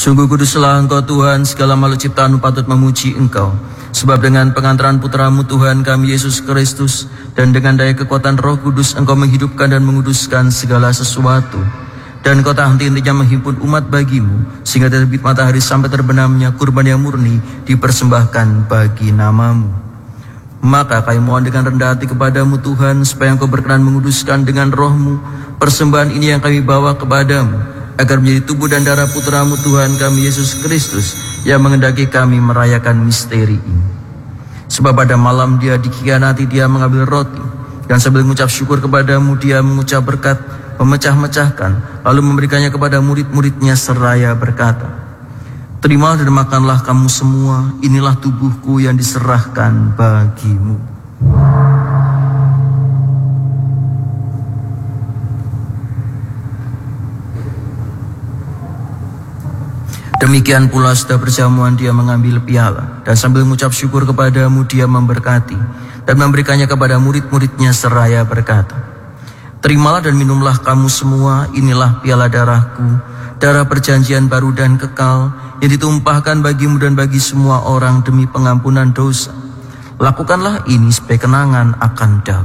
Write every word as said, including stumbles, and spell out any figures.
Sungguh kuduslah Engkau Tuhan, segala makhluk ciptaanmu patut memuji Engkau. Sebab dengan pengantaran putramu Tuhan kami Yesus Kristus, dan dengan daya kekuatan Roh Kudus Engkau menghidupkan dan menguduskan segala sesuatu. Dan Engkau tak henti-hentinya menghimpun umat bagimu, sehingga dari terbit matahari sampai terbenamnya kurban yang murni dipersembahkan bagi namamu. Maka kami mohon dengan rendah hati kepadamu Tuhan, supaya Engkau berkenan menguduskan dengan Roh-Mu persembahan ini yang kami bawa kepadamu, agar menjadi tubuh dan darah putramu Tuhan kami Yesus Kristus, yang mengendaki kami merayakan misteri ini. Sebab pada malam dia dikhianati, dia mengambil roti, dan sambil mengucap syukur kepadamu, dia mengucap berkat, memecah-mecahkan, lalu memberikannya kepada murid-muridnya seraya berkata, "Terimalah dan makanlah kamu semua, inilah tubuhku yang diserahkan bagimu." Demikian pula setelah perjamuan dia mengambil piala, dan sambil mengucap syukur kepadamu dia memberkati, dan memberikannya kepada murid-muridnya seraya berkata, "Terimalah dan minumlah kamu semua, inilah piala darahku, darah perjanjian baru dan kekal, yang ditumpahkan bagimu dan bagi semua orang demi pengampunan dosa. Lakukanlah ini sebagai kenangan akan daku."